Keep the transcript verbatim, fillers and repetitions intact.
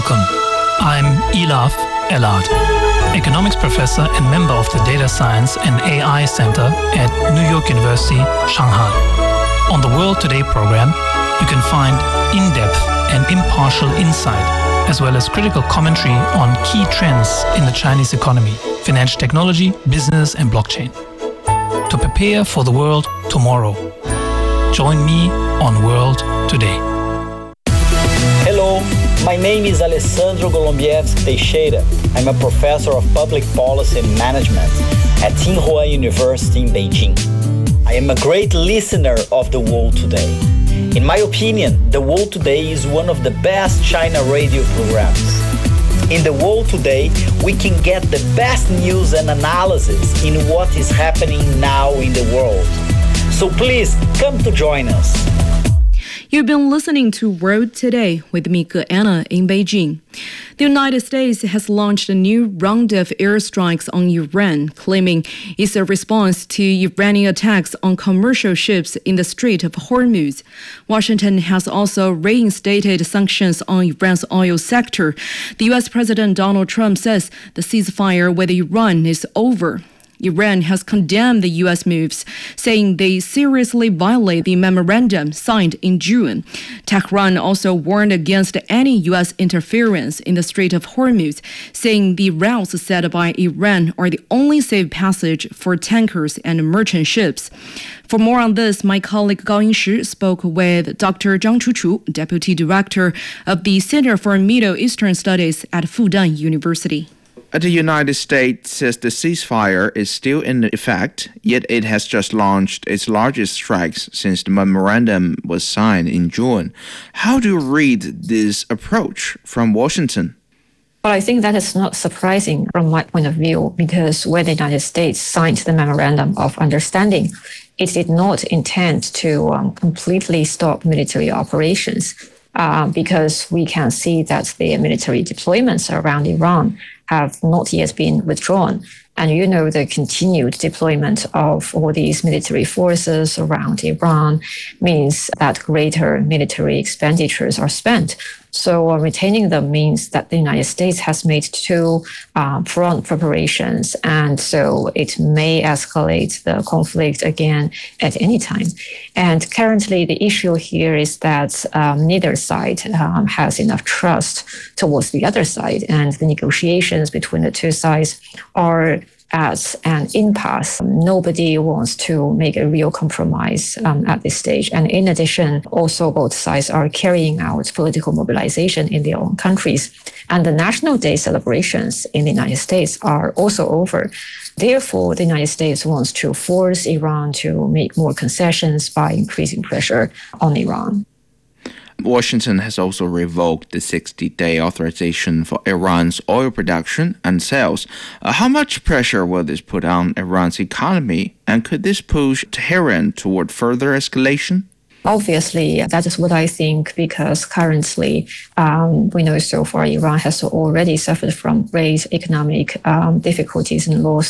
Welcome. I'm Elaf Elad, economics professor and member of the Data Science and A I Center at New York University, Shanghai. On the World Today program, you can find in-depth and impartial insight, as well as critical commentary on key trends in the Chinese economy, financial technology, business, and blockchain. To prepare for the world tomorrow, join me on World Today. Hello, my name is Alessandro Golombieski Teixeira. I'm a professor of public policy and management at Tsinghua University in Beijing. I am a great listener of The World Today. In my opinion, The World Today is one of the best China radio programs. In The World Today, we can get the best news and analysis in what is happening now in the world. So please come to join us. You've been listening to World Today with me, Anna, in Beijing. The United States has launched a new round of airstrikes on Iran, claiming it's a response to Iranian attacks on commercial ships in the Strait of Hormuz. Washington has also reinstated sanctions on Iran's oil sector. The U S President Donald Trump says the ceasefire with Iran is over. Iran has condemned the U S moves, saying they seriously violate the memorandum signed in June. Tehran also warned against any U S interference in the Strait of Hormuz, saying the routes set by Iran are the only safe passage for tankers and merchant ships. For more on this, my colleague Gao Yingshi spoke with Doctor Zhang Chuchu, Deputy Director of the Center for Middle Eastern Studies at Fudan University. The United States says the ceasefire is still in effect, yet it has just launched its largest strikes since the memorandum was signed in June. How do you read this approach from Washington? Well, I think that is not surprising from my point of view, because when the United States signed the Memorandum of Understanding, it did not intend to um, completely stop military operations, uh, because we can see that the military deployments around Iran have not yet been withdrawn. And you know, the continued deployment of all these military forces around Iran means that greater military expenditures are spent. So uh, retaining them means that the United States has made two uh, front preparations, and so it may escalate the conflict again at any time. And currently, the issue here is that um, neither side um, has enough trust towards the other side, and the negotiations between the two sides are at an impasse. Nobody wants to make a real compromise um, at this stage. And in addition, also both sides are carrying out political mobilization in their own countries. And the National Day celebrations in the United States are also over. Therefore, the United States wants to force Iran to make more concessions by increasing pressure on Iran. Washington has also revoked the sixty-day authorization for Iran's oil production and sales. Uh, how much pressure will this put on Iran's economy, and could this push Tehran toward further escalation? Obviously, that is what I think, because currently um, we know so far Iran has already suffered from great economic um, difficulties and loss